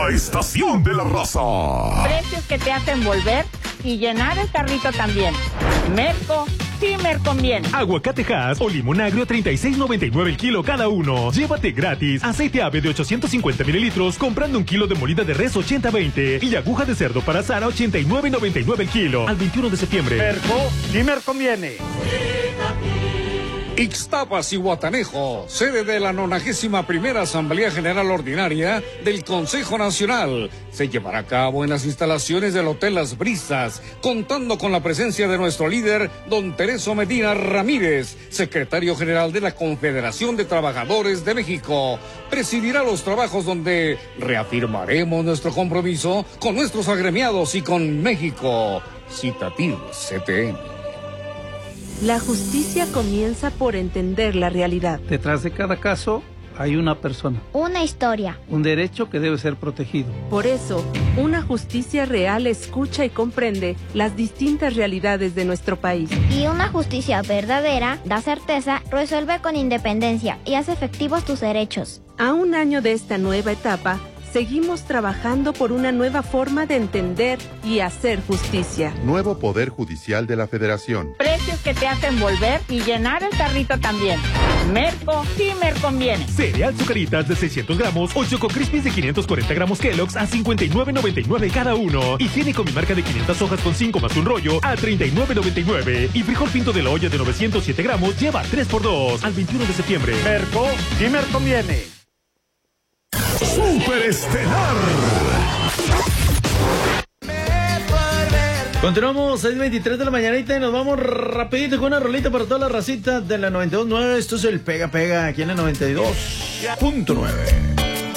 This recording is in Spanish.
La estación de la raza. Precios que te hacen volver y llenar el carrito también. Merco, sí me conviene. Aguacatejas o limón agrio 36.99 el kilo cada uno. Llévate gratis aceite ave de 850 mililitros comprando un kilo de molida de res 80-20 y aguja de cerdo para asar a 89.99 el kilo. Al 21 de septiembre. Merco, sí me conviene. Ixtapas y Guatanejo, sede de la 91ª Asamblea General Ordinaria del Consejo Nacional, se llevará a cabo en las instalaciones del Hotel Las Brisas, contando con la presencia de nuestro líder, don Tereso Medina Ramírez, secretario general de la Confederación de Trabajadores de México. Presidirá los trabajos donde reafirmaremos nuestro compromiso con nuestros agremiados y con México. Citativ CTN. La justicia comienza por entender la realidad. Detrás de cada caso hay una persona. Una historia. Un derecho que debe ser protegido. Por eso, una justicia real escucha y comprende las distintas realidades de nuestro país. Y una justicia verdadera da certeza, resuelve con independencia y hace efectivos tus derechos. A un año de esta nueva etapa, seguimos trabajando por una nueva forma de entender y hacer justicia. Nuevo Poder Judicial de la Federación. Precios que te hacen volver y llenar el carrito también. Merco, sí me conviene. Cereal Zucaritas de 600 gramos o Choco Crispies de 540 gramos Kellogg's a 59.99 cada uno. Higiénico mi marca de 500 hojas con 5 más un rollo a 39.99. Y frijol pinto de la olla de 907 gramos lleva 3x2 al 21 de septiembre. Merco, sí me conviene. Superestelar. Continuamos, 6:23 de la mañanita y nos vamos rapidito con una rolita para toda la racita de la 92.9. Esto es el Pega Pega aquí en la 92.9.